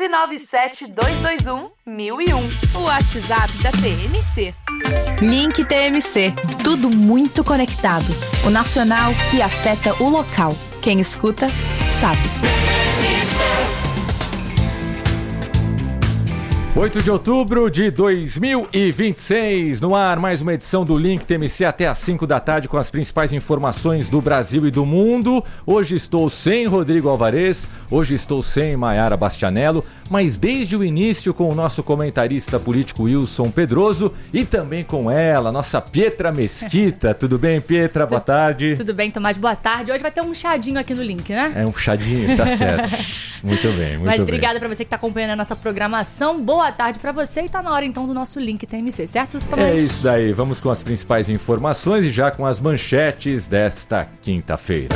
11972211001. O WhatsApp da TMC. Link TMC. Tudo muito conectado. O nacional que afeta o local. Quem escuta, sabe. 8 de outubro de 2026, no ar mais uma edição do Link TMC até às 5 da tarde com as principais informações do Brasil e do mundo. Hoje estou sem Rodrigo Alvarez, hoje estou sem Maiara Bastianello, mas desde o início com o nosso comentarista político Wilson Pedroso e também com ela, nossa Pietra Mesquita. Tudo bem, Pietra? Boa tarde. Tudo bem, Tomás? Boa tarde. Hoje vai ter um chadinho aqui no Link, né? É um chadinho, tá certo. Muito bem, muito bem. Mas obrigada pra você que tá acompanhando a nossa programação. Boa tarde pra você e tá na hora então do nosso Link TMC, certo, Tomás? É isso daí. Vamos com as principais informações e já com as manchetes desta quinta-feira.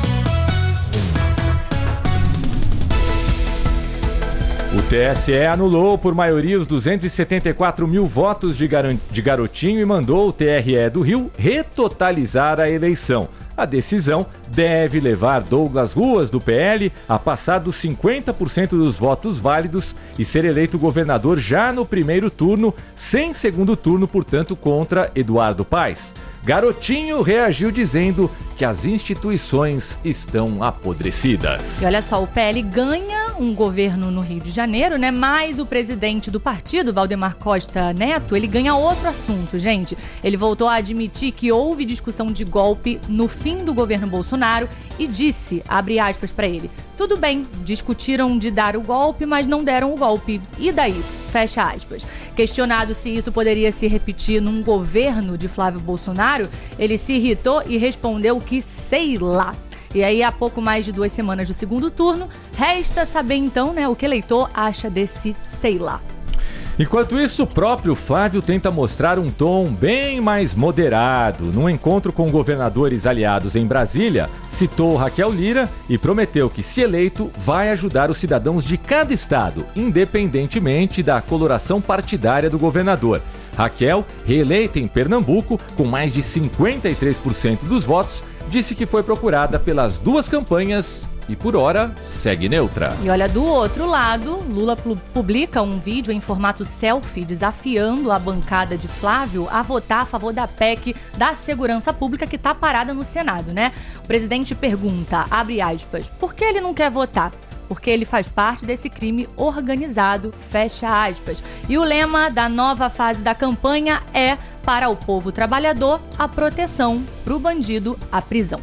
O TSE anulou por maioria os 274 mil votos de Garotinho e mandou o TRE do Rio retotalizar a eleição. A decisão deve levar Douglas Ruas, do PL, a passar dos 50% dos votos válidos e ser eleito governador já no primeiro turno, sem segundo turno, portanto, contra Eduardo Paes. Garotinho reagiu dizendo que as instituições estão apodrecidas. E olha só, o PL ganha um governo no Rio de Janeiro, né? Mas o presidente do partido, Valdemar Costa Neto, ele ganha outro assunto, gente. Ele voltou a admitir que houve discussão de golpe no fim do governo Bolsonaro e disse, abre aspas para ele, tudo bem, discutiram de dar o golpe, mas não deram o golpe. E daí? Fecha aspas. Questionado se isso poderia se repetir num governo de Flávio Bolsonaro, ele se irritou e respondeu que sei lá. E aí, há pouco mais de 2 semanas do segundo turno, resta saber então, né, o que o eleitor acha desse sei lá. Enquanto isso, o próprio Flávio tenta mostrar um tom bem mais moderado. Num encontro com governadores aliados em Brasília, citou Raquel Lira e prometeu que, se eleito, vai ajudar os cidadãos de cada estado, independentemente da coloração partidária do governador. Raquel, reeleita em Pernambuco, com mais de 53% dos votos, disse que foi procurada pelas duas campanhas e, por hora, segue neutra. E olha, do outro lado, Lula publica um vídeo em formato selfie desafiando a bancada de Flávio a votar a favor da PEC da segurança pública que está parada no Senado, né? O presidente pergunta, abre aspas, por que ele não quer votar? Porque ele faz parte desse crime organizado, fecha aspas. E o lema da nova fase da campanha é, para o povo trabalhador, a proteção, para o bandido, a prisão.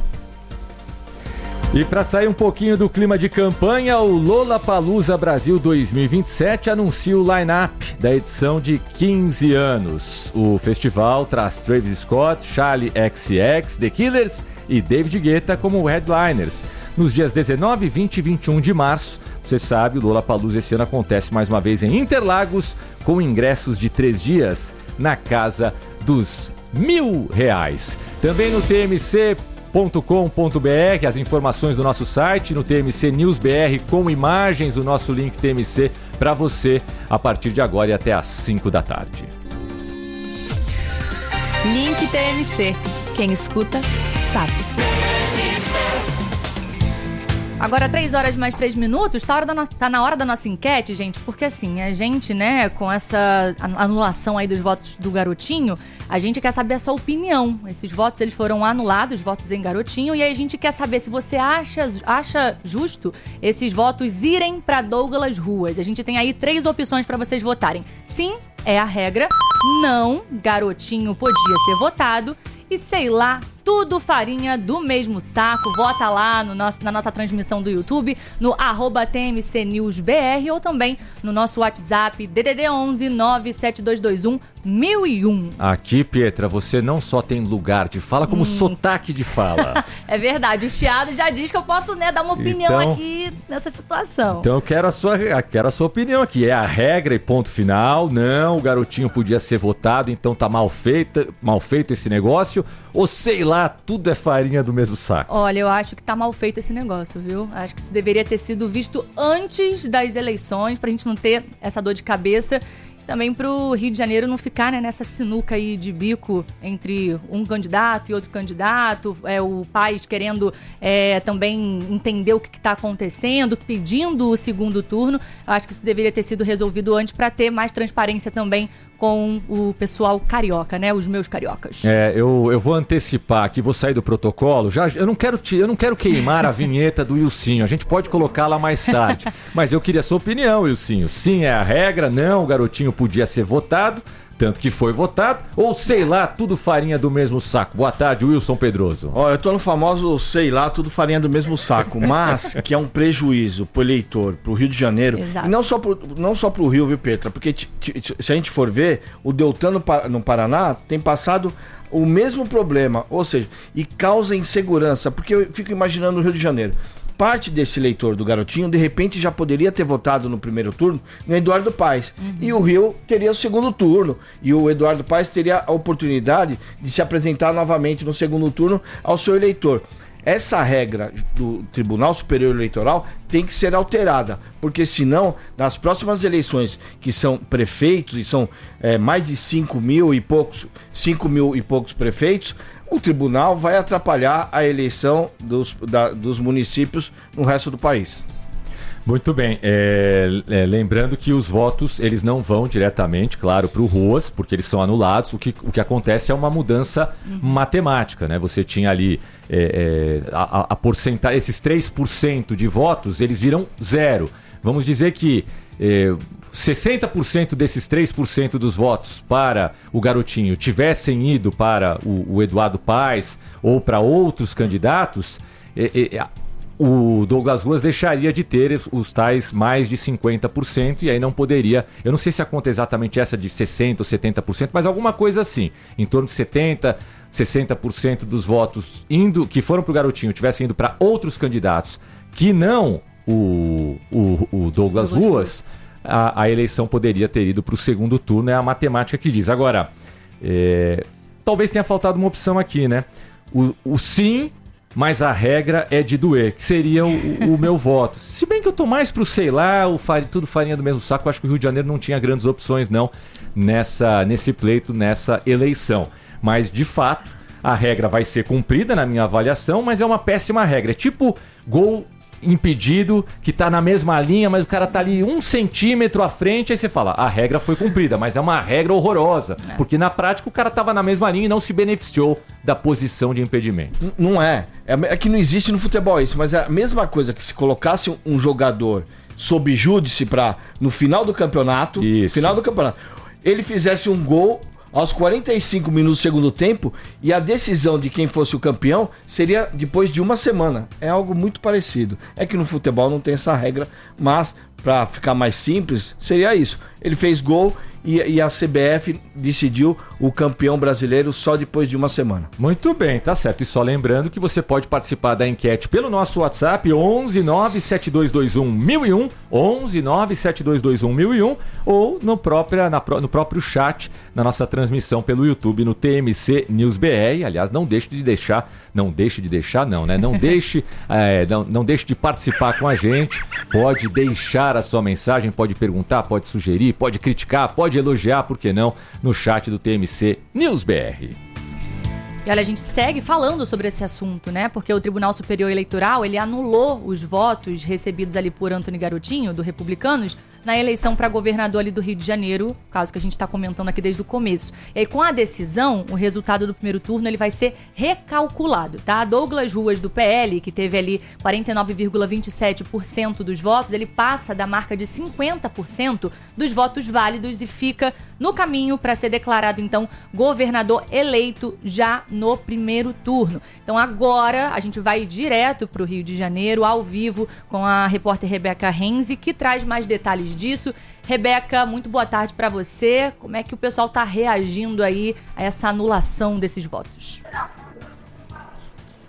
E para sair um pouquinho do clima de campanha, o Lollapalooza Brasil 2027 anuncia o line-up da edição de 15 anos. O festival traz Travis Scott, Charli XCX, The Killers e David Guetta como headliners. Nos dias 19, 20 e 21 de março, você sabe, o Lollapalooza esse ano acontece mais uma vez em Interlagos, com ingressos de 3 dias na casa dos R$1.000. Também no tmc.com.br, as informações do nosso site, no TMC News BR, com imagens, o nosso link TMC para você, a partir de agora e até às 5 da tarde. Link TMC. Quem escuta, sabe. Agora, 3 horas mais 3 minutos, tá na hora da nossa enquete, gente, porque assim, a gente, né, com essa anulação aí dos votos do Garotinho, a gente quer saber a sua opinião. Esses votos, eles foram anulados, votos em Garotinho, e aí a gente quer saber se você acha justo esses votos irem para Douglas Ruas. A gente tem aí 3 opções para vocês votarem. Sim, é a regra. Não, Garotinho podia ser votado. E sei lá, tudo farinha do mesmo saco. Vota lá na nossa transmissão do YouTube, no @TMCNewsBR ou também no nosso WhatsApp DDD 11 97221 1001. Aqui, Pietra, você não só tem lugar de fala, como sotaque de fala. É verdade, o Chiado já diz que eu posso, né, dar uma opinião aqui nessa situação. Então eu quero a sua opinião aqui. É a regra e ponto final. Não, o Garotinho podia ser votado, então tá mal feito esse negócio. Ou sei lá, tudo é farinha do mesmo saco. Olha, eu acho que tá mal feito esse negócio, viu? Acho que isso deveria ter sido visto antes das eleições, pra gente não ter essa dor de cabeça. também para o Rio de Janeiro não ficar, né, nessa sinuca aí de bico entre um candidato e outro candidato, o Paes querendo também entender o que está acontecendo, pedindo o segundo turno. Eu acho que isso deveria ter sido resolvido antes para ter mais transparência também com o pessoal carioca, né? Os meus cariocas. Eu vou antecipar aqui, vou sair do protocolo. Eu não quero queimar a vinheta do Ilcinho. A gente pode colocá-la mais tarde. Mas eu queria a sua opinião, Ilcinho. Sim, é a regra. Não, o garotinho podia ser votado. Tanto que foi votado, ou sei lá, tudo farinha do mesmo saco. Boa tarde, Wilson Pedroso. Eu tô no famoso sei lá, tudo farinha do mesmo saco, mas que é um prejuízo pro eleitor, pro Rio de Janeiro. Exato. E não só pro Rio, viu, Petra? Porque se a gente for ver, o Deltan no Paraná tem passado o mesmo problema, ou seja, e causa insegurança, porque eu fico imaginando o Rio de Janeiro. Parte desse eleitor do garotinho, de repente, já poderia ter votado no primeiro turno no Eduardo Paes. E o Rio teria o segundo turno. E o Eduardo Paes teria a oportunidade de se apresentar novamente no segundo turno ao seu eleitor. Essa regra do Tribunal Superior Eleitoral tem que ser alterada, porque senão, nas próximas eleições, que são prefeitos, e são mais de 5 mil e poucos prefeitos, o tribunal vai atrapalhar a eleição dos municípios no resto do país. Muito bem, lembrando que os votos eles não vão diretamente, claro, para o Ruas, porque eles são anulados. O que acontece é uma mudança matemática, né? Você tinha ali a porcentagem, esses 3% de votos, eles viram zero. Vamos dizer que 60% desses 3% dos votos para o garotinho tivessem ido para o Eduardo Paes ou para outros candidatos, o Douglas Ruas deixaria de ter os tais mais de 50% e aí não poderia, eu não sei se a conta é exatamente essa de 60% ou 70%, mas alguma coisa assim, em torno de 70%, 60% dos votos que foram para o garotinho tivessem ido para outros candidatos que não o Douglas Ruas, a eleição poderia ter ido para o segundo turno, é a matemática que diz. Agora, talvez tenha faltado uma opção aqui, né? O sim, mas a regra é de doer, que seria o meu voto. Se bem que eu tô mais pro sei lá, tudo farinha do mesmo saco, eu acho que o Rio de Janeiro não tinha grandes opções não nesse pleito, nessa eleição. Mas, de fato, a regra vai ser cumprida na minha avaliação, mas é uma péssima regra. É tipo gol impedido, que tá na mesma linha, mas o cara tá ali 1 centímetro à frente, aí você fala, a regra foi cumprida, mas é uma regra horrorosa, porque na prática o cara tava na mesma linha e não se beneficiou da posição de impedimento. Não é que não existe no futebol isso, mas é a mesma coisa que se colocasse um jogador sob júdice no final do campeonato, ele fizesse um gol aos 45 minutos do segundo tempo e a decisão de quem fosse o campeão seria depois de uma semana. É algo muito parecido. É que no futebol não tem essa regra, mas para ficar mais simples, seria isso. Ele fez gol e a CBF decidiu o campeão brasileiro só depois de uma semana. Muito bem, tá certo. E só lembrando que você pode participar da enquete pelo nosso WhatsApp 11972211001, 11972211001 ou no próprio chat na nossa transmissão pelo YouTube no TMC News BR. Aliás, não deixe de participar com a gente. Pode deixar a sua mensagem, pode perguntar, pode sugerir, pode criticar, pode elogiar, por que não, no chat do TMC News BR. E olha, a gente segue falando sobre esse assunto, né? Porque o Tribunal Superior Eleitoral, ele anulou os votos recebidos ali por Antony Garotinho, do Republicanos, na eleição para governador ali do Rio de Janeiro, caso que a gente está comentando aqui desde o começo. E aí, com a decisão, o resultado do primeiro turno ele vai ser recalculado, tá? Douglas Ruas, do PL, que teve ali 49,27% dos votos, ele passa da marca de 50% dos votos válidos e fica no caminho para ser declarado, então, governador eleito já no primeiro turno. Então, agora, a gente vai direto para o Rio de Janeiro, ao vivo, com a repórter Rebeca Renzi, que traz mais detalhes disso. Rebeca, muito boa tarde para você. Como é que o pessoal está reagindo aí a essa anulação desses votos?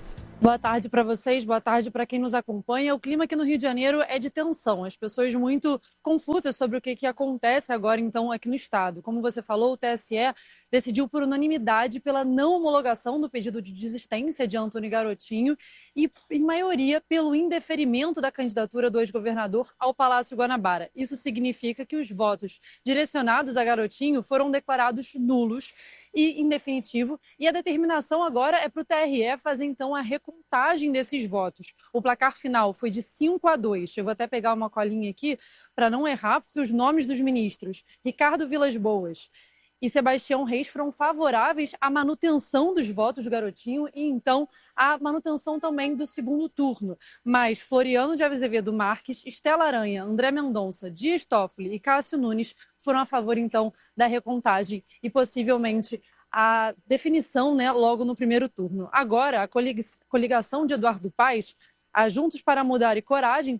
Boa tarde para vocês, boa tarde para quem nos acompanha. O clima aqui no Rio de Janeiro é de tensão, as pessoas muito confusas sobre o que acontece agora então aqui no estado. Como você falou, o TSE decidiu por unanimidade pela não homologação do pedido de desistência de Antony Garotinho e, em maioria, pelo indeferimento da candidatura do ex-governador ao Palácio Guanabara. Isso significa que os votos direcionados a Garotinho foram declarados nulos e em definitivo, e a determinação agora é para o TRE fazer então a recontagem desses votos. O placar final foi de 5-2. Eu vou até pegar uma colinha aqui para não errar, porque os nomes dos ministros Ricardo Vilas Boas e Sebastião Reis foram favoráveis à manutenção dos votos do Garotinho e então à manutenção também do segundo turno. Mas Floriano de Azevedo Marques, Estela Aranha, André Mendonça, Dias Toffoli e Cássio Nunes foram a favor então da recontagem e possivelmente a definição, né, logo no primeiro turno. Agora, a coligação de Eduardo Paes, a Juntos para Mudar e Coragem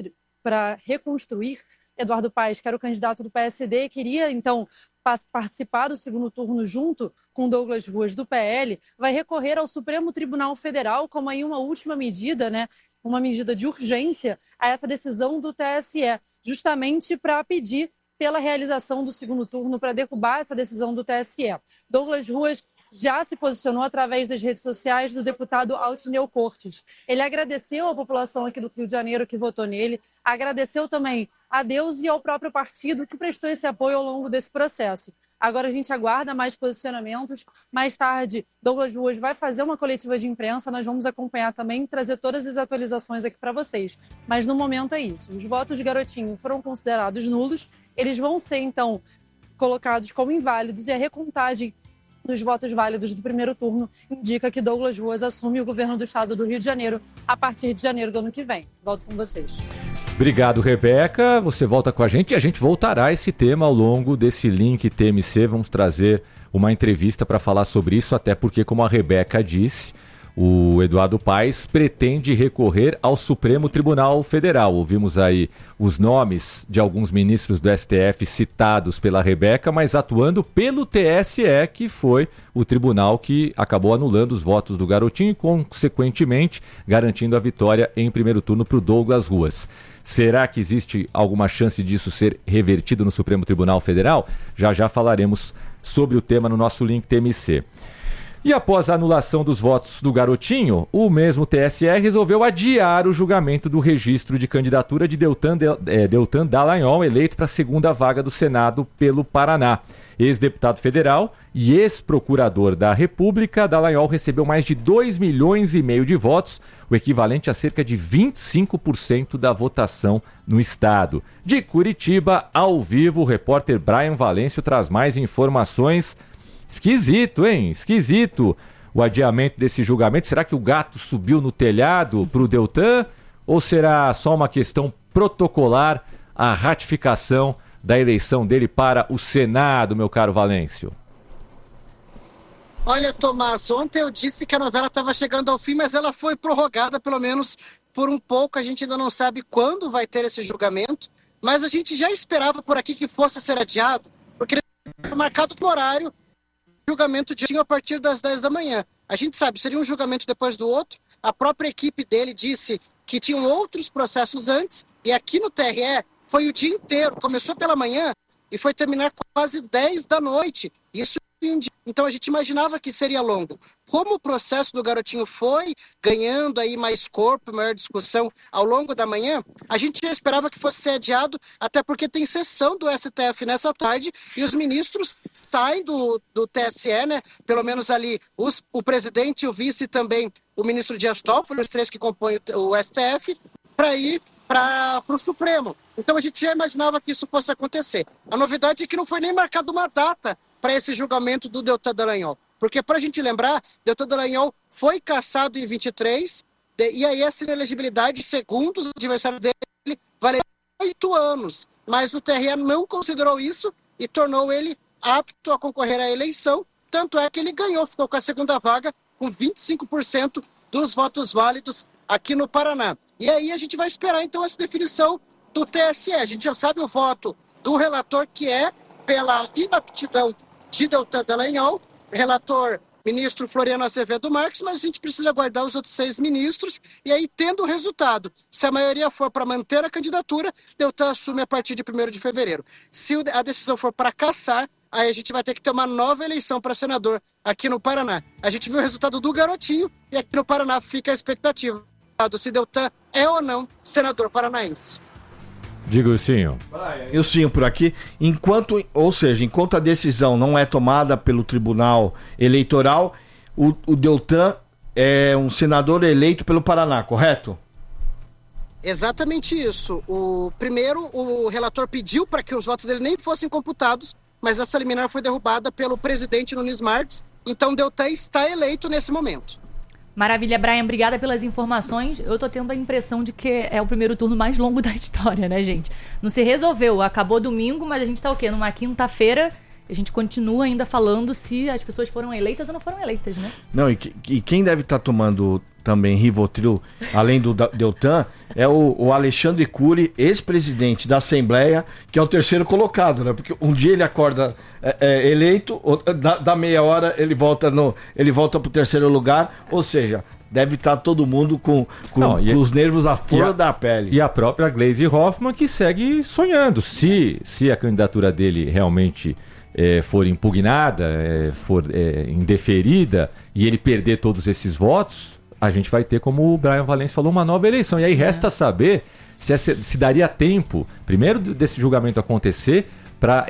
para reconstruir, Eduardo Paes, que era o candidato do PSD, queria então participar do segundo turno junto com Douglas Ruas do PL, vai recorrer ao Supremo Tribunal Federal como aí uma última medida, né, uma medida de urgência a essa decisão do TSE, justamente para pedir pela realização do segundo turno, para derrubar essa decisão do TSE. Douglas Ruas já se posicionou através das redes sociais do deputado Altineu Cortes. Ele agradeceu à população aqui do Rio de Janeiro que votou nele, agradeceu também a Deus e ao próprio partido que prestou esse apoio ao longo desse processo. Agora a gente aguarda mais posicionamentos. Mais tarde, Douglas Ruas vai fazer uma coletiva de imprensa. Nós vamos acompanhar também, trazer todas as atualizações aqui para vocês. Mas no momento é isso. Os votos de Garotinho foram considerados nulos. Eles vão ser, então, colocados como inválidos e a recontagem dos votos válidos do primeiro turno indica que Douglas Ruas assume o governo do estado do Rio de Janeiro a partir de janeiro do ano que vem. Volto com vocês. Obrigado, Rebeca. Você volta com a gente e a gente voltará a esse tema ao longo desse Link TMC. Vamos trazer uma entrevista para falar sobre isso, até porque, como a Rebeca disse, o Eduardo Paes pretende recorrer ao Supremo Tribunal Federal. Ouvimos aí os nomes de alguns ministros do STF citados pela Rebeca, mas atuando pelo TSE, que foi o tribunal que acabou anulando os votos do Garotinho e, consequentemente, garantindo a vitória em primeiro turno para o Douglas Ruas. Será que existe alguma chance disso ser revertido no Supremo Tribunal Federal? Já já falaremos sobre o tema no nosso Link TMC. E após a anulação dos votos do Garotinho, o mesmo TSE resolveu adiar o julgamento do registro de candidatura de Deltan Dallagnol, eleito para a segunda vaga do Senado pelo Paraná. Ex-deputado federal e ex-procurador da República, Dallagnol recebeu mais de 2,5 milhões de votos, o equivalente a cerca de 25% da votação no estado. De Curitiba, ao vivo, o repórter Brian Valêncio traz mais informações. Esquisito, hein? Esquisito o adiamento desse julgamento. Será que o gato subiu no telhado para o Deltan? Ou será só uma questão protocolar a ratificação da eleição dele para o Senado, meu caro Valêncio? Olha, Tomás, ontem eu disse que a novela estava chegando ao fim, mas ela foi prorrogada pelo menos por um pouco. A gente ainda não sabe quando vai ter esse julgamento, mas a gente já esperava por aqui que fosse ser adiado, porque ele foi marcado no horário. Julgamento de a partir das 10 da manhã. A gente sabe, seria um julgamento depois do outro. A própria equipe dele disse que tinham outros processos antes, e aqui no TRE foi o dia inteiro. Começou pela manhã e foi terminar quase 10 da noite. Isso em um dia. Então a gente imaginava que seria longo. Como o processo do Garotinho foi ganhando aí mais corpo, maior discussão ao longo da manhã, a gente já esperava que fosse ser adiado, até porque tem sessão do STF nessa tarde e os ministros saem do TSE, né? Pelo menos ali o presidente, o vice e também o ministro Dias Toffoli, os três que compõem o STF, para ir para o Supremo. Então a gente já imaginava que isso fosse acontecer. A novidade é que não foi nem marcada uma data para esse julgamento do Deltan Dallagnol. Porque, para a gente lembrar, Deltan Dallagnol foi cassado em 23, e aí essa inelegibilidade, segundo os adversários dele, vale 8 anos. Mas o TRE não considerou isso e tornou ele apto a concorrer à eleição. Tanto é que ele ganhou, ficou com a segunda vaga, com 25% dos votos válidos aqui no Paraná. E aí a gente vai esperar, então, essa definição do TSE. A gente já sabe o voto do relator, que é pela inaptidão de Deltan Dallagnol. Relator ministro Floriano Azevedo Marques, mas a gente precisa aguardar os outros 6 ministros, e aí, tendo o resultado, se a maioria for para manter a candidatura, Deltan assume a partir de 1º de fevereiro. Se a decisão for para cassar, aí a gente vai ter que ter uma nova eleição para senador aqui no Paraná. A gente viu o resultado do Garotinho, e aqui no Paraná fica a expectativa se Deltan é ou não senador paranaense. Diga, Ilcinho. Ilcinho por aqui. Enquanto a decisão não é tomada pelo Tribunal Eleitoral, o Deltan é um senador eleito pelo Paraná, correto? Exatamente isso. Primeiro, o relator pediu para que os votos dele nem fossem computados, mas essa liminar foi derrubada pelo presidente Nunes Marques, então Deltan está eleito nesse momento. Maravilha, Brian, obrigada pelas informações. Eu tô tendo a impressão de que é o primeiro turno mais longo da história, né, gente? Não se resolveu, acabou domingo, mas a gente tá o quê? Numa quinta-feira, a gente continua ainda falando se as pessoas foram eleitas ou não foram eleitas, né? Não, e quem deve estar tomando também Rivotril, além do Deltan, é o Alexandre Cury, ex-presidente da Assembleia, que é o terceiro colocado, né? Porque um dia ele acorda eleito, da meia hora ele volta pro terceiro lugar, ou seja, deve estar todo mundo com os nervos à flor da pele. E a própria Gleisi Hoffmann, que segue sonhando. Se a candidatura dele realmente for impugnada, for indeferida, e ele perder todos esses votos, a gente vai ter, como o Brian Valence falou, uma nova eleição. E aí resta saber se daria tempo, primeiro desse julgamento acontecer, para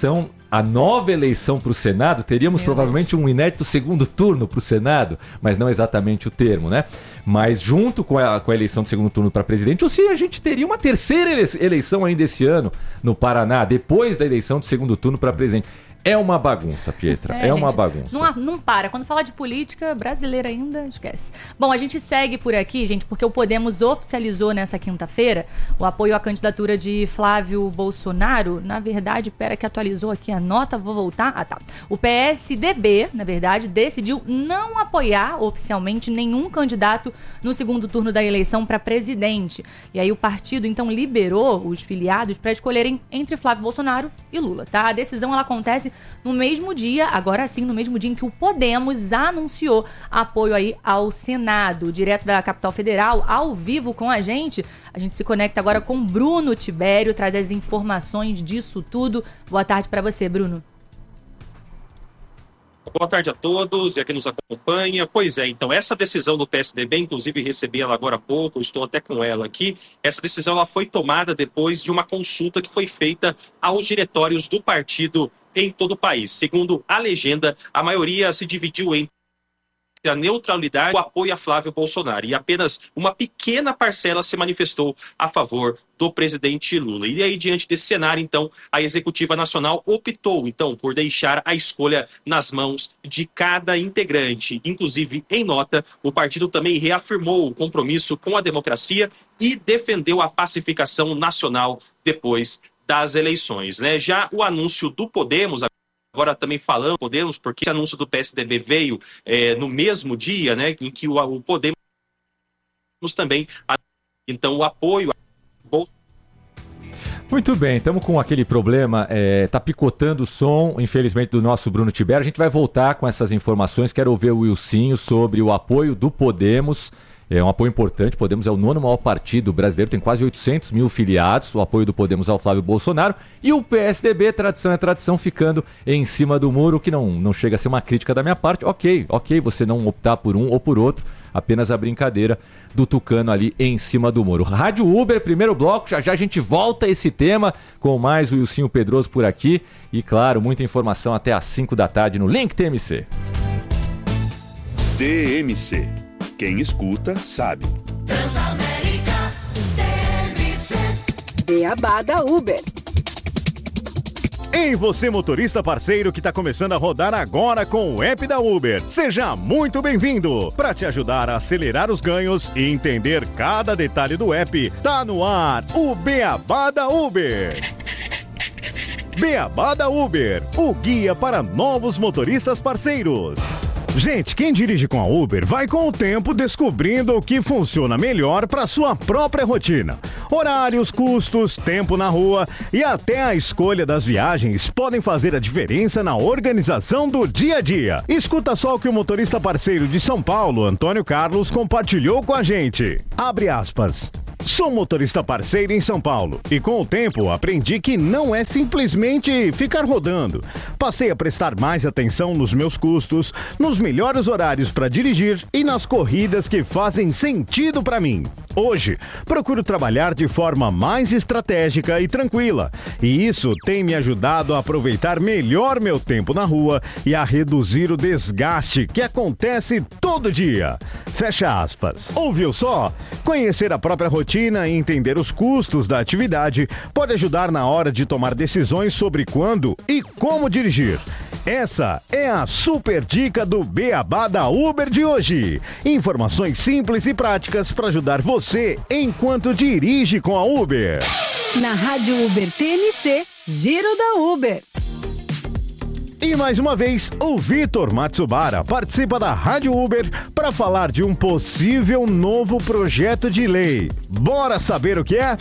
a nova eleição para o Senado. Teríamos provavelmente um inédito segundo turno para o Senado, mas não exatamente o termo, né? Mas junto com a eleição do segundo turno para presidente, ou se a gente teria uma terceira eleição ainda esse ano no Paraná, depois da eleição do segundo turno para presidente. É uma bagunça, Pietra. É uma bagunça. Não para. Quando fala de política brasileira ainda, esquece. Bom, a gente segue por aqui, gente, porque o Podemos oficializou nessa quinta-feira o apoio à candidatura de Flávio Bolsonaro. Na verdade, pera que atualizou aqui a nota, vou voltar. Ah, tá. O PSDB, na verdade, decidiu não apoiar oficialmente nenhum candidato no segundo turno da eleição para presidente. E aí o partido, então, liberou os filiados para escolherem entre Flávio Bolsonaro e Lula, tá? A decisão, ela acontece no mesmo dia, agora sim, no mesmo dia em que o Podemos anunciou apoio aí ao Senado. Direto da capital federal, ao vivo com a gente se conecta agora com Bruno Tibério, traz as informações disso tudo. Boa tarde para você, Bruno. Boa tarde a todos e a quem nos acompanha. Pois é, então essa decisão do PSDB, inclusive recebi ela agora há pouco, estou até com ela aqui. Essa decisão ela foi tomada depois de uma consulta que foi feita aos diretórios do partido em todo o país. Segundo a legenda, a maioria se dividiu entre a neutralidade e o apoio a Flávio Bolsonaro. E apenas uma pequena parcela se manifestou a favor do presidente Lula. E aí, diante desse cenário, então, a Executiva Nacional optou, então, por deixar a escolha nas mãos de cada integrante. Inclusive, em nota, o partido também reafirmou o compromisso com a democracia e defendeu a pacificação nacional depois das eleições, né? Já o anúncio do Podemos, agora também falando Podemos, porque esse anúncio do PSDB veio no mesmo dia, né, em que o Podemos também, então, o apoio a... Muito bem, estamos com aquele problema, tá picotando o som, infelizmente, do nosso Bruno Tibério. A gente vai voltar com essas informações, quero ouvir o Ilcinho sobre o apoio do Podemos. É um apoio importante, Podemos é o 9º maior partido brasileiro, tem quase 800 mil filiados, o apoio do Podemos ao Flávio Bolsonaro, e o PSDB, tradição é tradição, ficando em cima do muro, que não chega a ser uma crítica da minha parte. Ok, você não optar por um ou por outro, apenas a brincadeira do Tucano ali em cima do muro. Rádio Uber, primeiro bloco, já a gente volta a esse tema com mais o Ilcinho Pedroso por aqui, e claro, muita informação até às 5 da tarde no Link TMC. TMC. Quem escuta, sabe. Transamérica TMC. Beabá da Uber. Ei, você motorista parceiro que está começando a rodar agora com o app da Uber. Seja muito bem-vindo. Para te ajudar a acelerar os ganhos e entender cada detalhe do app, tá no ar o Beabá da Uber. Beabá da Uber, o guia para novos motoristas parceiros. Gente, quem dirige com a Uber vai com o tempo descobrindo o que funciona melhor para sua própria rotina. Horários, custos, tempo na rua e até a escolha das viagens podem fazer a diferença na organização do dia a dia. Escuta só o que o motorista parceiro de São Paulo, Antônio Carlos, compartilhou com a gente. Abre aspas. Sou motorista parceiro em São Paulo e com o tempo aprendi que não é simplesmente ficar rodando. Passei a prestar mais atenção nos meus custos, nos melhores horários para dirigir e nas corridas que fazem sentido para mim. Hoje, procuro trabalhar de forma mais estratégica e tranquila, e isso tem me ajudado a aproveitar melhor meu tempo na rua e a reduzir o desgaste que acontece todo dia. Fecha aspas. Ouviu só? Conhecer a própria rotina e entender os custos da atividade pode ajudar na hora de tomar decisões sobre quando e como dirigir. Essa é a super dica do Beabá da Uber de hoje. Informações simples e práticas para ajudar você enquanto dirige com a Uber. Na Rádio Uber TMC, Giro da Uber. E mais uma vez, o Vitor Matsubara participa da Rádio Uber para falar de um possível novo projeto de lei. Bora saber o que é?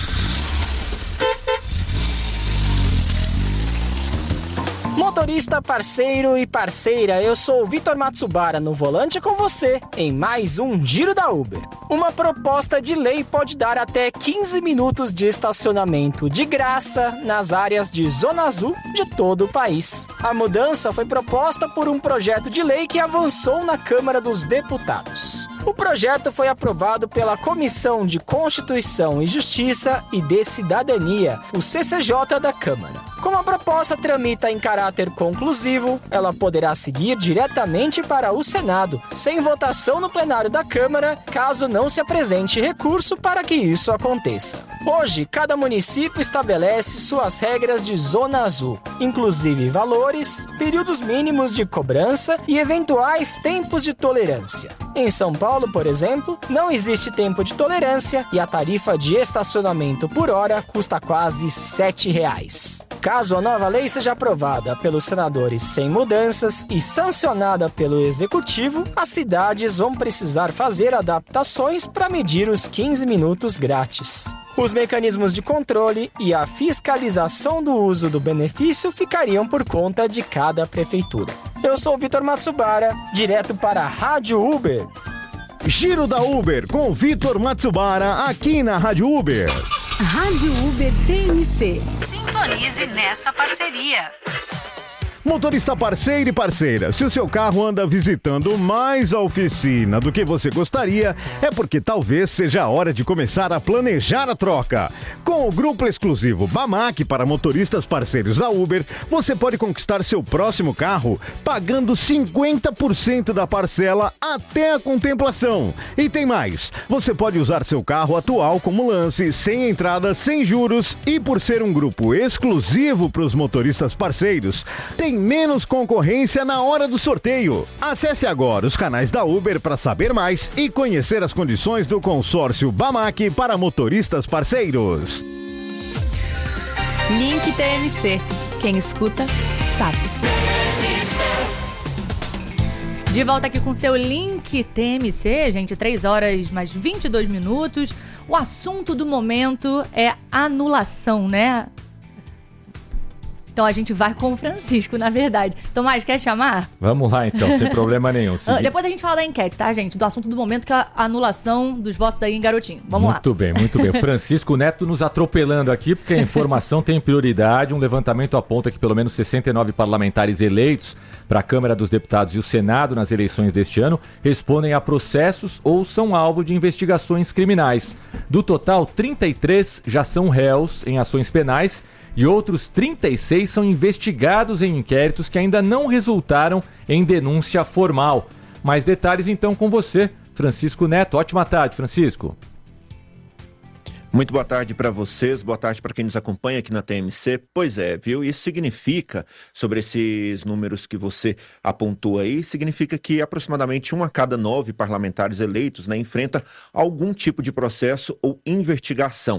Motorista, parceiro e parceira, eu sou o Vitor Matsubara, no volante com você, em mais um Giro da Uber. Uma proposta de lei pode dar até 15 minutos de estacionamento de graça nas áreas de Zona Azul de todo o país. A mudança foi proposta por um projeto de lei que avançou na Câmara dos Deputados. O projeto foi aprovado pela Comissão de Constituição e Justiça e de Cidadania, o CCJ da Câmara. Como a proposta tramita em caráter conclusivo, ela poderá seguir diretamente para o Senado, sem votação no plenário da Câmara, caso não se apresente recurso para que isso aconteça. Hoje, cada município estabelece suas regras de Zona Azul, inclusive valores, períodos mínimos de cobrança e eventuais tempos de tolerância. Em São Paulo, por exemplo, não existe tempo de tolerância e a tarifa de estacionamento por hora custa quase R$ 7. Caso a nova lei seja aprovada pelos senadores sem mudanças e sancionada pelo Executivo, as cidades vão precisar fazer adaptações para medir os 15 minutos grátis. Os mecanismos de controle e a fiscalização do uso do benefício ficariam por conta de cada prefeitura. Eu sou o Vitor Matsubara, direto para a Rádio Uber. Giro da Uber com Vitor Matsubara aqui na Rádio Uber. Rádio Uber TMC. Sintonize nessa parceria. Motorista parceiro e parceira, se o seu carro anda visitando mais a oficina do que você gostaria, é porque talvez seja a hora de começar a planejar a troca. Com o grupo exclusivo Bamac para motoristas parceiros da Uber, você pode conquistar seu próximo carro pagando 50% da parcela até a contemplação. E tem mais, você pode usar seu carro atual como lance, sem entrada, sem juros, e por ser um grupo exclusivo para os motoristas parceiros, tem menos concorrência na hora do sorteio. Acesse agora os canais da Uber para saber mais e conhecer as condições do consórcio Bamac para motoristas parceiros. Link TMC. Quem escuta, sabe. De volta aqui com seu Link TMC, gente, 3 horas mais 22 minutos. O assunto do momento é anulação, né? Então a gente vai com o Francisco, na verdade. Tomás, quer chamar? Vamos lá então, sem problema nenhum. Depois a gente fala da enquete, tá, gente? Do assunto do momento, que é a anulação dos votos aí em Garotinho. Vamos lá. Muito bem, muito bem. O Francisco Neto nos atropelando aqui, porque a informação tem prioridade. Um levantamento aponta que pelo menos 69 parlamentares eleitos para a Câmara dos Deputados e o Senado nas eleições deste ano respondem a processos ou são alvo de investigações criminais. Do total, 33 já são réus em ações penais e outros 36 são investigados em inquéritos que ainda não resultaram em denúncia formal. Mais detalhes então com você, Francisco Neto. Ótima tarde, Francisco. Muito boa tarde para vocês, boa tarde para quem nos acompanha aqui na TMC. Pois é, viu? Isso significa, sobre esses números que você apontou aí, significa que aproximadamente 1 a cada 9 parlamentares eleitos, né, enfrenta algum tipo de processo ou investigação.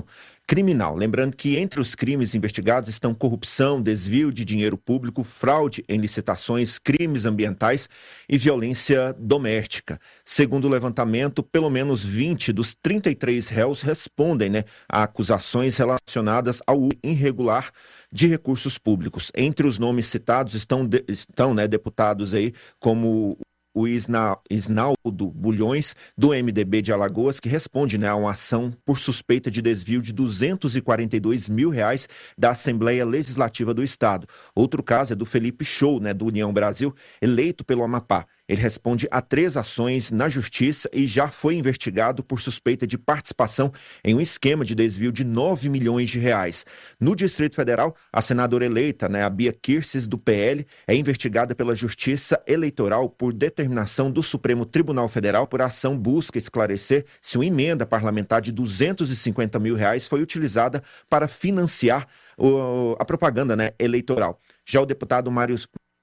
criminal. Lembrando que entre os crimes investigados estão corrupção, desvio de dinheiro público, fraude em licitações, crimes ambientais e violência doméstica. Segundo o levantamento, pelo menos 20 dos 33 réus respondem, a acusações relacionadas ao uso irregular de recursos públicos. Entre os nomes citados estão deputados aí como o Isnaldo Bulhões, do MDB de Alagoas, que responde a uma ação por suspeita de desvio de R$242 mil da Assembleia Legislativa do Estado. Outro caso é do Felipe Show, do União Brasil, eleito pelo Amapá. Ele responde a 3 ações na Justiça e já foi investigado por suspeita de participação em um esquema de desvio de R$9 milhões. No Distrito Federal, a senadora eleita, a Bia Kicis, do PL, é investigada pela Justiça Eleitoral por determinação do Supremo Tribunal Federal por ação busca esclarecer se uma emenda parlamentar de R$250 mil foi utilizada para financiar a propaganda eleitoral. Já o deputado Mário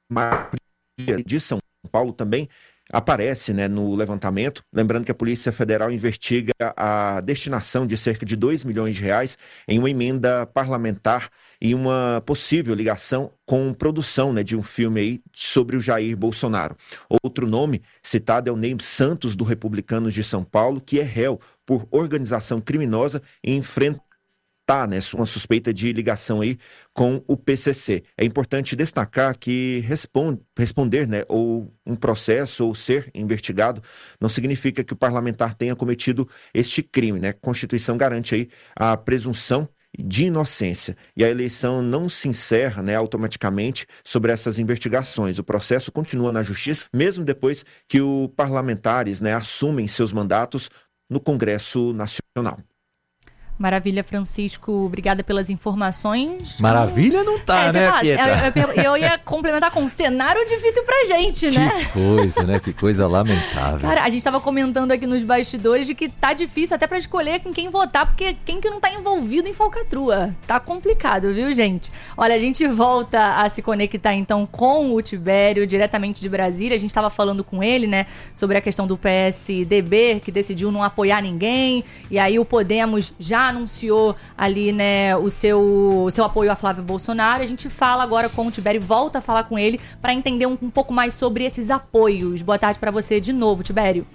de São Paulo também aparece no levantamento, lembrando que a Polícia Federal investiga a destinação de cerca de R$2 milhões em uma emenda parlamentar e uma possível ligação com produção de um filme aí sobre o Jair Bolsonaro. Outro nome citado é o Ney Santos, do Republicanos de São Paulo, que é réu por organização criminosa e enfrenta uma suspeita de ligação aí com o PCC. É importante destacar que responder ou um processo ou ser investigado não significa que o parlamentar tenha cometido este crime. A Constituição garante aí a presunção de inocência e a eleição não se encerra automaticamente sobre essas investigações. O processo continua na Justiça, mesmo depois que os parlamentares assumem seus mandatos no Congresso Nacional. Maravilha, Francisco. Obrigada pelas informações. Maravilha não tá, Pietra? Eu ia complementar com um cenário difícil pra gente, né? Que coisa, Que coisa lamentável. Cara, a gente tava comentando aqui nos bastidores de que tá difícil até pra escolher com quem votar, porque quem que não tá envolvido em falcatrua? Tá complicado, viu, gente? Olha, a gente volta a se conectar, então, com o Tibério, diretamente de Brasília. A gente tava falando com ele, sobre a questão do PSDB, que decidiu não apoiar ninguém, e aí o Podemos já anunciou ali, o seu apoio a Flávio Bolsonaro. A gente fala agora com o Tibério, volta a falar com ele para entender um pouco mais sobre esses apoios. Boa tarde para você de novo, Tibério.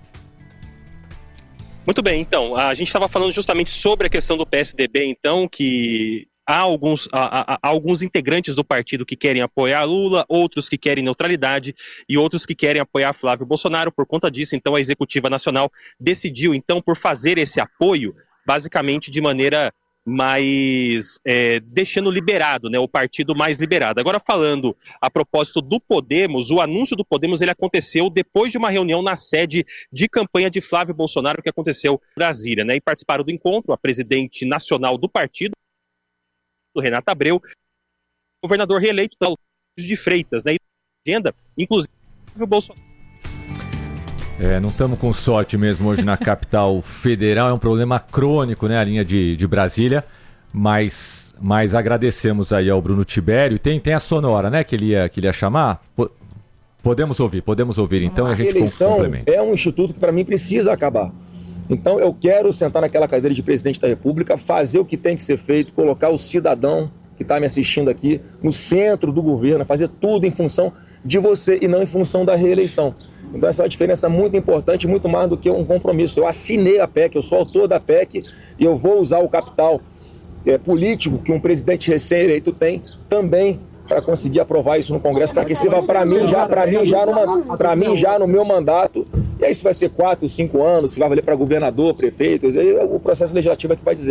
Muito bem, então, a gente estava falando justamente sobre a questão do PSDB, então, que há alguns integrantes do partido que querem apoiar Lula, outros que querem neutralidade e outros que querem apoiar Flávio Bolsonaro. Por conta disso, então, a Executiva Nacional decidiu, então, por fazer esse apoio basicamente de maneira mais, deixando liberado, o partido mais liberado. Agora falando a propósito do Podemos, o anúncio do Podemos ele aconteceu depois de uma reunião na sede de campanha de Flávio Bolsonaro que aconteceu em Brasília, e participaram do encontro a presidente nacional do partido, Renata Abreu, o governador reeleito de Freitas, e agenda, inclusive o Bolsonaro. Não estamos com sorte mesmo hoje na capital federal, é um problema crônico, a linha de Brasília, mas agradecemos aí ao Bruno Tibério. Tem a sonora, que ele ia chamar? Podemos ouvir, então a gente complementa. É um instituto que para mim precisa acabar. Então eu quero sentar naquela cadeira de presidente da República, fazer o que tem que ser feito, colocar o cidadão que está me assistindo aqui no centro do governo, fazer tudo em função de você e não em função da reeleição. Então essa é uma diferença muito importante, muito mais do que um compromisso. Eu assinei a PEC, eu sou autor da PEC e eu vou usar o capital político que um presidente recém-eleito tem também para conseguir aprovar isso no Congresso, para que sirva para mim já no meu mandato. E aí se vai ser 4, 5 anos, se vai valer para governador, prefeito, aí o processo legislativo é que vai dizer.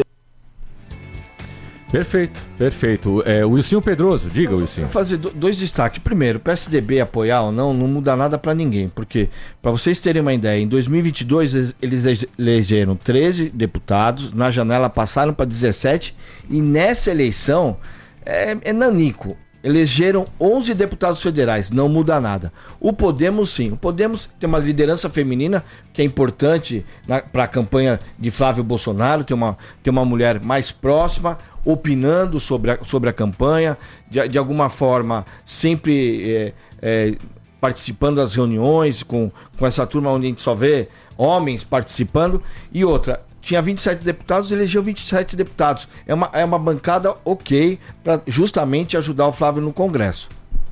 Perfeito. Wilson Pedroso, diga, Wilson. Vou fazer dois destaques. Primeiro, o PSDB apoiar ou não muda nada para ninguém, porque, para vocês terem uma ideia, em 2022 eles elegeram 13 deputados, na janela passaram para 17, e nessa eleição é nanico. Elegeram 11 deputados federais, não muda nada. O Podemos, sim. O Podemos tem uma liderança feminina que é importante para a campanha de Flávio Bolsonaro, tem uma mulher mais próxima, opinando sobre a campanha, de alguma forma, sempre participando das reuniões com essa turma onde a gente só vê homens participando. E outra, tinha 27 deputados, elegeu 27 deputados. É uma bancada ok para justamente ajudar o Flávio no Congresso.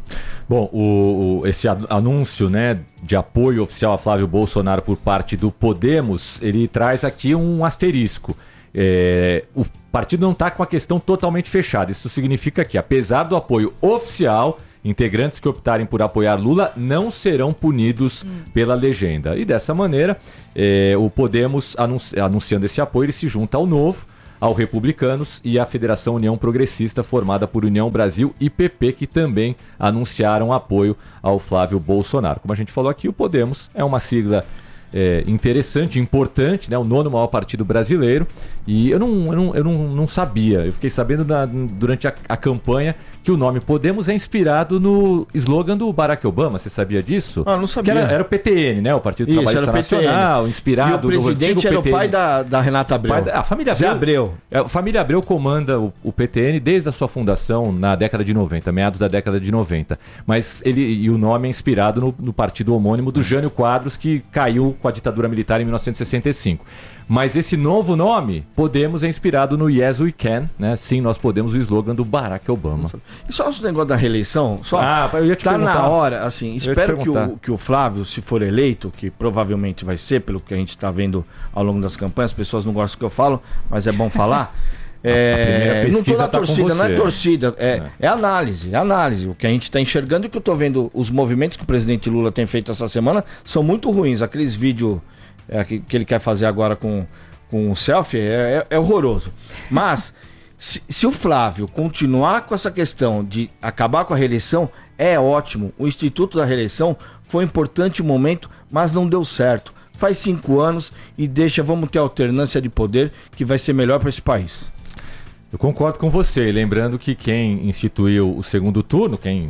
Bom, esse anúncio, né, de apoio oficial a Flávio Bolsonaro por parte do Podemos, ele traz aqui um asterisco. O partido não está com a questão totalmente fechada. Isso significa que, apesar do apoio oficial, integrantes que optarem por apoiar Lula não serão punidos pela legenda. E dessa maneira, o Podemos, anunciando esse apoio, ele se junta ao Novo, ao Republicanos e à Federação União Progressista, formada por União Brasil e PP, que também anunciaram apoio ao Flávio Bolsonaro. Como a gente falou aqui, o Podemos é uma sigla interessante, importante, né? O 9º maior partido brasileiro. E eu não sabia, eu fiquei sabendo durante a campanha que o nome Podemos é inspirado no slogan do Barack Obama. Você sabia disso? Ah, não sabia. Era o PTN, né? O Partido Trabalhista Nacional, inspirado no antigo PTN. E o presidente era o pai da Renata Abreu. A família Abreu. A família Abreu comanda o PTN desde a sua fundação na década de 90, meados da década de 90. Mas o nome é inspirado no partido homônimo do Jânio Quadros, que caiu com a ditadura militar em 1965. Mas esse novo nome, Podemos, é inspirado no Yes We Can, né? Sim, nós podemos, o slogan do Barack Obama. E só o negócio da reeleição, eu ia te perguntar. Na hora, assim, espero que o Flávio, se for eleito, que provavelmente vai ser, pelo que a gente está vendo ao longo das campanhas, as pessoas não gostam do que eu falo, mas é bom falar. Não estou na torcida, não é torcida, é análise. O que a gente está enxergando e o que eu estou vendo, os movimentos que o presidente Lula tem feito essa semana são muito ruins. Aqueles vídeos que ele quer fazer agora com o selfie é horroroso. Mas se o Flávio continuar com essa questão de acabar com a reeleição, é ótimo. O Instituto da Reeleição foi um importante momento, mas não deu certo. Faz 5 anos e vamos ter alternância de poder que vai ser melhor para esse país. Eu concordo com você, lembrando que quem instituiu o segundo turno, quem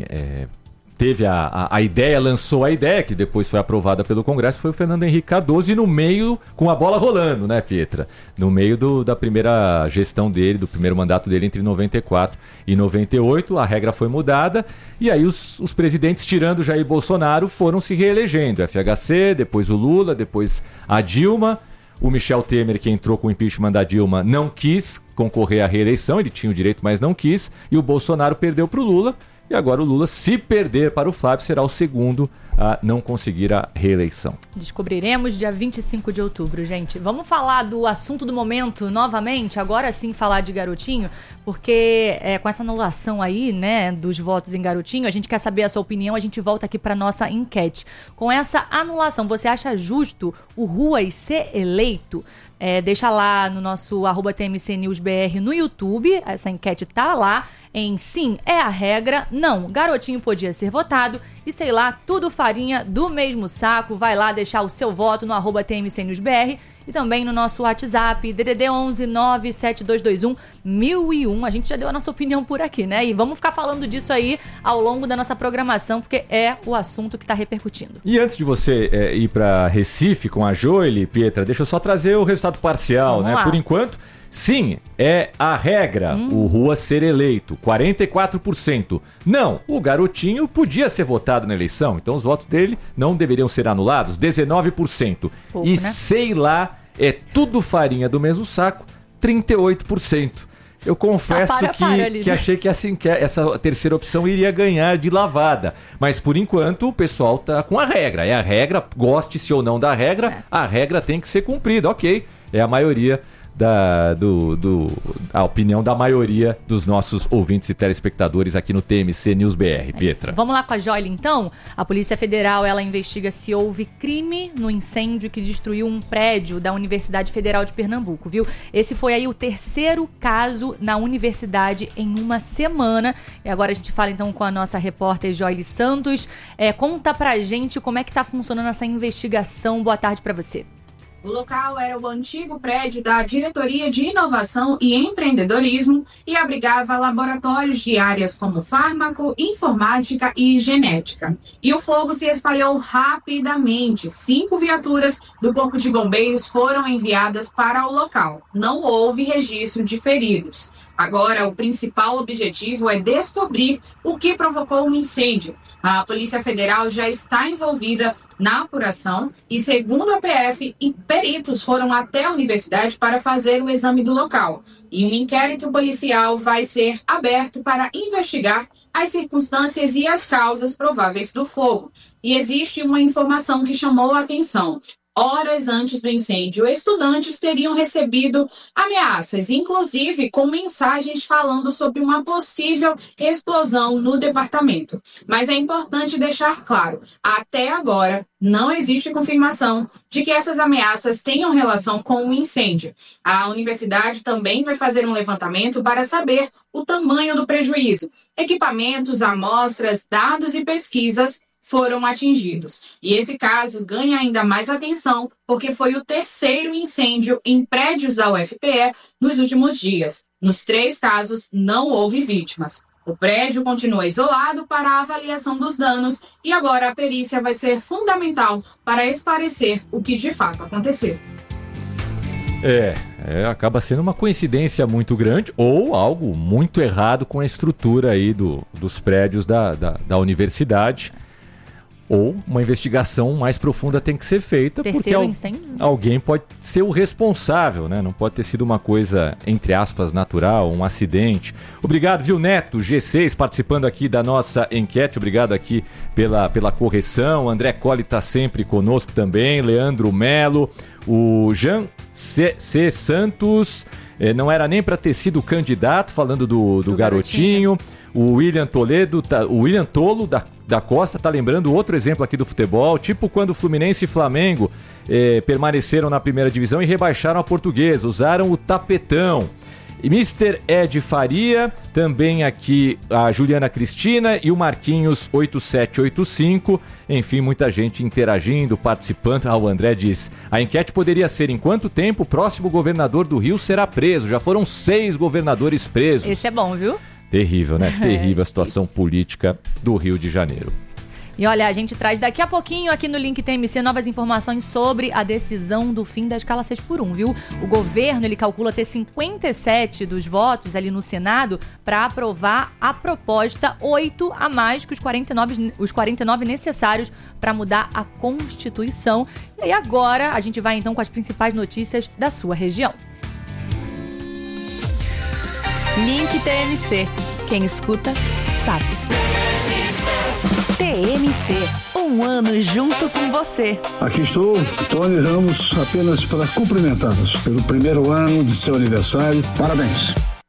teve a ideia, lançou a ideia, que depois foi aprovada pelo Congresso, foi o Fernando Henrique Cardoso, e no meio, com a bola rolando, né, Pietra? No meio da primeira gestão dele, do primeiro mandato dele entre 94 e 98, a regra foi mudada, e aí os presidentes, tirando Jair Bolsonaro, foram se reelegendo. FHC, depois o Lula, depois a Dilma. O Michel Temer, que entrou com o impeachment da Dilma, não quis concorrer à reeleição, ele tinha o direito, mas não quis, e o Bolsonaro perdeu para o Lula. E agora o Lula, se perder para o Flávio, será o segundo a não conseguir a reeleição. Descobriremos dia 25 de outubro, gente. Vamos falar do assunto do momento novamente, agora sim falar de Garotinho, porque com essa anulação aí, né, dos votos em Garotinho, a gente quer saber a sua opinião, a gente volta aqui para nossa enquete. Com essa anulação, você acha justo o Ruas ser eleito? Deixa lá no nosso @TMCNewsBR no YouTube, essa enquete tá lá. Em sim, é a regra, não, Garotinho podia ser votado e sei lá, tudo farinha do mesmo saco. Vai lá deixar o seu voto no @TMCNewsBR e também no nosso WhatsApp, DDD 11 97221 1001. A gente já deu a nossa opinião por aqui, né? E vamos ficar falando disso aí ao longo da nossa programação, porque é o assunto que tá repercutindo. E antes de você ir para Recife com a Joely, Pietra, deixa eu só trazer o resultado parcial, vamos, né? Lá. Por enquanto, sim, é a regra, o Rua ser eleito, 44%. Não, o Garotinho podia ser votado na eleição, então os votos dele não deveriam ser anulados, 19%. Pouco, e né? Sei lá, é tudo farinha do mesmo saco, 38%. Eu confesso que achei que essa terceira opção iria ganhar de lavada. Mas, por enquanto, o pessoal tá com a regra. É a regra, goste-se ou não da regra, a regra tem que ser cumprida. Ok, é a maioria a opinião da maioria dos nossos ouvintes e telespectadores aqui no TMC News BR, Pietra. Vamos lá com a Joely, então? A Polícia Federal, ela investiga se houve crime no incêndio que destruiu um prédio da Universidade Federal de Pernambuco, viu? Esse foi aí o terceiro caso na universidade em uma semana. E agora a gente fala, então, com a nossa repórter Joely Santos. Conta pra gente como é que tá funcionando essa investigação. Boa tarde pra você. O local era o antigo prédio da Diretoria de Inovação e Empreendedorismo e abrigava laboratórios de áreas como fármaco, informática e genética. E o fogo se espalhou rapidamente. 5 viaturas do Corpo de Bombeiros foram enviadas para o local. Não houve registro de feridos. Agora, o principal objetivo é descobrir o que provocou o incêndio. A Polícia Federal já está envolvida na apuração e, segundo a PF, peritos foram até a universidade para fazer o exame do local. E um inquérito policial vai ser aberto para investigar as circunstâncias e as causas prováveis do fogo. E existe uma informação que chamou a atenção. Horas antes do incêndio, estudantes teriam recebido ameaças, inclusive com mensagens falando sobre uma possível explosão no departamento. Mas é importante deixar claro, até agora não existe confirmação de que essas ameaças tenham relação com o incêndio. A universidade também vai fazer um levantamento para saber o tamanho do prejuízo. Equipamentos, amostras, dados e pesquisas foram atingidos. E esse caso ganha ainda mais atenção porque foi o terceiro incêndio em prédios da UFPE nos últimos dias. Nos 3 casos, não houve vítimas. O prédio continua isolado para a avaliação dos danos e agora a perícia vai ser fundamental para esclarecer o que de fato aconteceu. Acaba sendo uma coincidência muito grande ou algo muito errado com a estrutura aí dos prédios da universidade. Ou uma investigação mais profunda tem que ser feita, Terceiro porque incêndio? Alguém pode ser o responsável, né? Não pode ter sido uma coisa, entre aspas, natural, um acidente. Obrigado, viu, Neto, G6, participando aqui da nossa enquete. Obrigado aqui pela correção. André Colli está sempre conosco também. Leandro Melo, o Jean C. Santos, não era nem para ter sido candidato, falando do garotinho. O William Tolo da Costa tá lembrando outro exemplo aqui do futebol, tipo quando Fluminense e Flamengo permaneceram na primeira divisão e rebaixaram a Portuguesa, usaram o tapetão. E Mr. Ed Faria, também aqui a Juliana Cristina e o Marquinhos 8785, enfim, muita gente interagindo, participando. O André diz, a enquete poderia ser: em quanto tempo o próximo governador do Rio será preso? Já foram 6 governadores presos. Esse é bom, viu? Terrível, né? Terrível a situação política do Rio de Janeiro. E olha, a gente traz daqui a pouquinho aqui no Link TMC novas informações sobre a decisão do fim da escala 6x1, viu? O governo, ele calcula ter 57 dos votos ali no Senado para aprovar a proposta, 8 a mais que os 49 necessários para mudar a Constituição. E aí agora a gente vai então com as principais notícias da sua região. Link TMC. Quem escuta, sabe. TMC. Um ano junto com você. Aqui estou, Tony Ramos, apenas para cumprimentá-los pelo primeiro ano de seu aniversário. Parabéns.